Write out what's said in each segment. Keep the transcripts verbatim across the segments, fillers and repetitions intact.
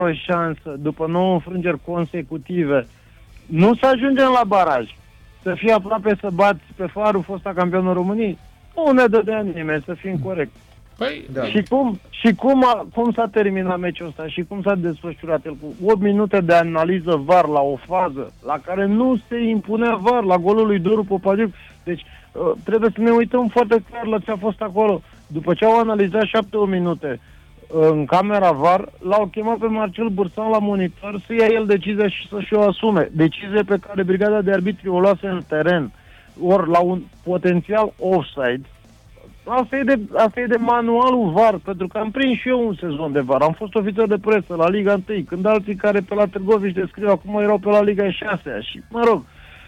o șansă, după nouă înfrângeri consecutive, nu să ajungem la baraj, să fie aproape să bați pe Farul, fosta campionul României, nu ne dădea nimeni, să fim corect. Păi, da. Și, cum, și cum, a, cum s-a terminat meciul ăsta și cum s-a desfășurat el cu opt minute de analiză V A R la o fază la care nu se impunea V A R, la golul lui Doru Popadiuc. Deci uh, trebuie să ne uităm foarte clar la ce a fost acolo. După ce au analizat șapte minute uh, în camera V A R, l-au chemat pe Marcel Bursan la monitor să ia el decizia și să-și o asume. Decizie pe care brigada de arbitri o luase în teren, ori la un potențial offside. Asta e, de, asta e de manualul V A R, pentru că am prins și eu un sezon de V A R. Am fost ofițer de presă la Liga unu, când alții care pe la Târgoviș descriu acum erau pe la Liga șase. Și, mă rog,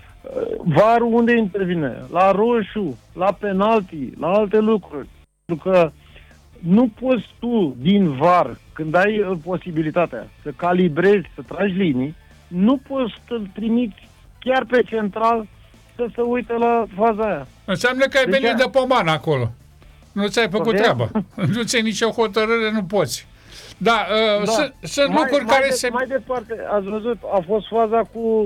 V A R-ul unde intervine? La roșu, la penalti, la alte lucruri. Pentru că nu poți tu din V A R, când ai posibilitatea să calibrezi, să tragi linii, nu poți să-l trimiți chiar pe central să se uite la faza aia. Înseamnă că ai deci venit a... de pomană acolo. Nu ți-ai făcut okay. treaba. Nu ți-ai nicio hotărâre, nu poți. Da, uh, da. Sunt, sunt mai, lucruri mai care de, se... Mai departe, ați văzut, a fost faza cu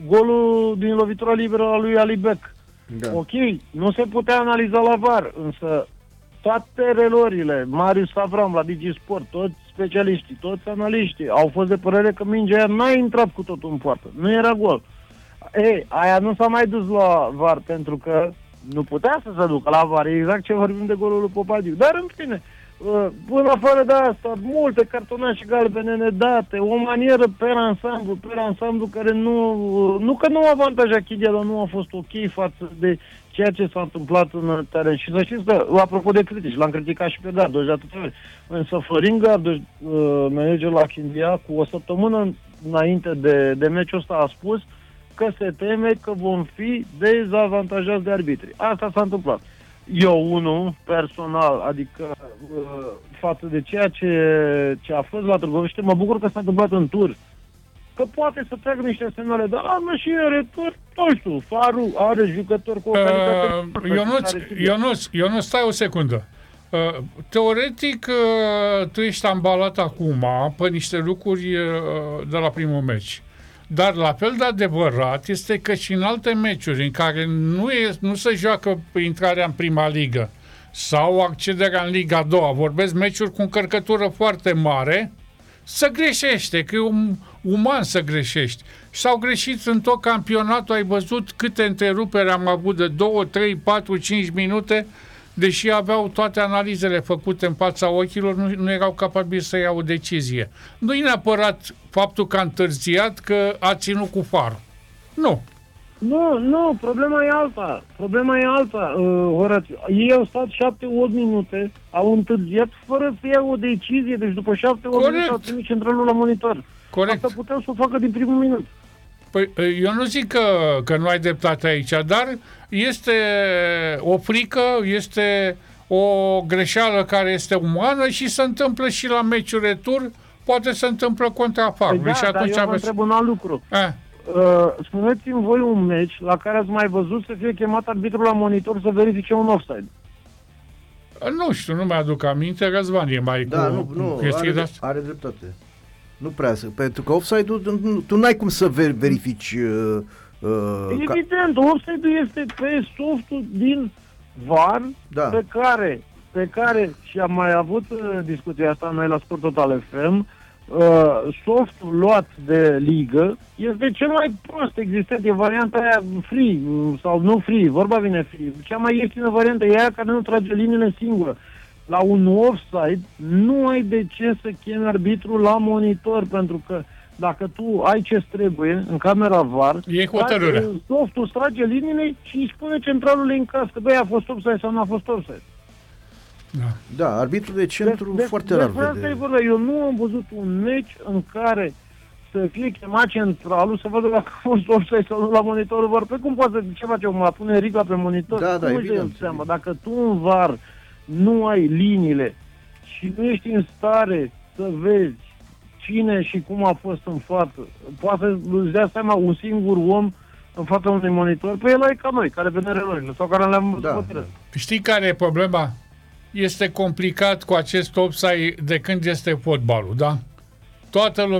golul din lovitura liberă a lui Alibec. Da. Ok, nu se putea analiza la V A R, însă toate relorile, Marius Avram la DigiSport, toți specialiștii, toți analiștii au fost de părere că mingea aia n-a intrat cu totul în poartă. Nu era gol. Ei, aia nu s-a mai dus la V A R pentru că nu putea să se ducă la V A R, exact ce vorbim de golul lui Popadiu. Dar în fine, până afară de asta, multe cartonașe galbene nedate, o manieră pe ansamblu, pe ansamblu care nu, nu că nu avantaja Chidia, dar nu a fost ok față de ceea ce s-a întâmplat în teren. Și să știți că, apropo de critici, l-am criticat și pe Gardoș de atâtea ori. Însă Florin Gardoș, manager la Chidia, cu o săptămână înainte de, de meciul ăsta a spus că se teme că vom fi dezavantajați de arbitri. Asta s-a întâmplat. Eu, unul, personal, adică uh, față de ceea ce, ce a fost la Târgoviște, mă bucur că s-a întâmplat în tur. Că poate să tragă niște semnale, dar am și în retur, nu știu, Farul are jucători cu o calitate... Uh, Ionuț, Ionuț, Ionuț, stai o secundă. Uh, teoretic, uh, tu ești ambalat acum pe niște lucruri uh, de la primul meci. Dar la fel de adevărat este că și în alte meciuri în care nu, e, nu se joacă intrarea în prima ligă sau accederea în Liga a doua, vorbesc meciuri cu încărcătură foarte mare, să greșește, că e um, uman să greșești. S-au greșit în tot campionatul, ai văzut câte întreruperi am avut de două, trei, patru, cinci minute, deși aveau toate analizele făcute în fața ochilor, nu, nu erau capabili să iau o decizie. Nu e neapărat faptul că a întârziat, că a ținut cu Farul. Nu. Nu, nu, problema e alta. Problema e alta, uh, Horațiu. Ei au stat șapte opt minute, au întârziat fără să iau o decizie, deci după șapte opt minute au trimis centralul la monitor. Corect. Asta puteau să o facă din primul minut. Păi, eu nu zic că, că nu ai dreptate aici, dar este o frică, este o greșeală care este umană și se întâmplă și la meciul retur, poate se întâmplă contra Farului. Păi da, și atunci dar eu vă aveți... întreb un alt lucru. Eh. Uh, spuneți-mi voi un meci la care ați mai văzut să fie chemat arbitrul la monitor să verifice un offside. Nu știu, nu mi-aduc aminte, Răzvan e mai da, cu, nu, cu nu, chestii are, de astea. are dreptate. Nu prea, pentru că offside-ul, tu, tu n-ai cum să verifici... Uh, uh, Evident, ca... offside-ul este pe softul din V A R, da. pe care, pe care, și am mai avut uh, discuția asta noi la Sport Total F M, uh, softul luat de ligă este cel mai prost existent, e varianta aia free, sau nu free, vorba vine free, cea mai ieftină variantă e aia care nu trage liniile singură. La un offside nu ai de ce să chemi arbitrul la monitor, pentru că dacă tu ai ce trebuie în camera V A R, e hotărârea. Softul trage liniile și îi spune centralului în cască, băi, a fost offside sau nu a fost offside. Da, da, arbitrul de centru de, foarte de, rar de vede. Vorba. Eu nu am văzut un meci în care să fie chemat centralul, să vadă dacă a fost offside sau nu la monitorul V A R. Pe cum poate, ce face acum? Pune rigla pe monitor? Da, da, cum evident. Seama? Dacă tu în V A R nu ai liniile și nu ești în stare să vezi cine și cum a fost în față, poate îți dea seama un singur om în fața unui monitor, pe el ai ca noi, care vedem relorile sau care le-am da, văzut. da. Știi care e problema? Este complicat cu acest offside de când este fotbalul, da? toată lumea